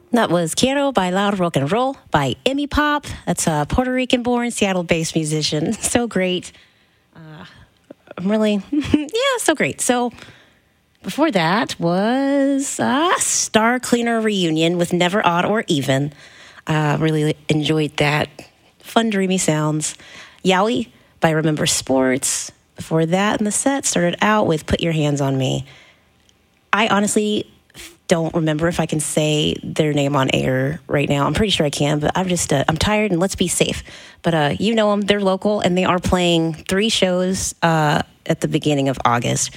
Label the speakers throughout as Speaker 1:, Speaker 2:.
Speaker 1: That was Quiero Bailar Rock and Roll by Emmy Pop. That's a Puerto Rican-born, Seattle-based musician. So great. I'm really, so great. So before that was Star Cleaner Reunion with Never Odd or Even. Really enjoyed that. Fun, dreamy sounds. Yowie by Remember Sports. Before that in the set, started out with Put Your Hands on Me. I honestly don't remember if I can say their name on air right now. I'm pretty sure I can, but I'm just, I'm tired and let's be safe. But you know them, they're local and they are playing 3 shows at the beginning of August.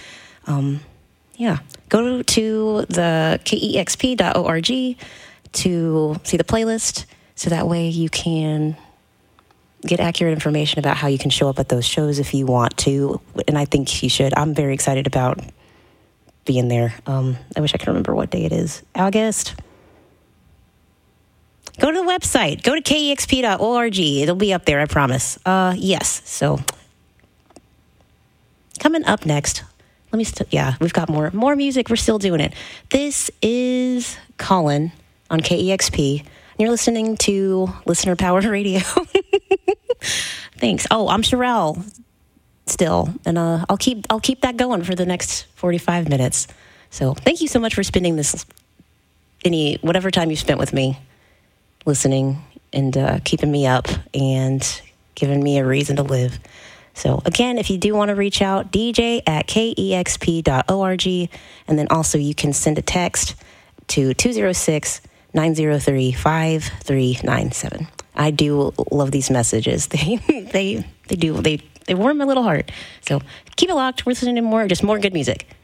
Speaker 1: Go to the kexp.org to see the playlist so that way you can get accurate information about how you can show up at those shows if you want to. And I think you should. I'm very excited about being there. I wish I could remember what day it is. August. Go to the website. Go to kexp.org. It'll be up there, I promise. Yes. So coming up next, we've got more music. We're still doing it. This is Colin on KEXP. And you're listening to Listener Powered Radio. Thanks. Oh, I'm Sherelle still, and I'll keep that going for the next 45 minutes. So thank you so much for spending whatever time you spent with me listening and keeping me up and giving me a reason to live. So again, if you do want to reach out, dj@kexp.org, and then also you can send a text to 206-903-5397. I do love these messages. They warm my little heart. So keep it locked. We're listening to more good music.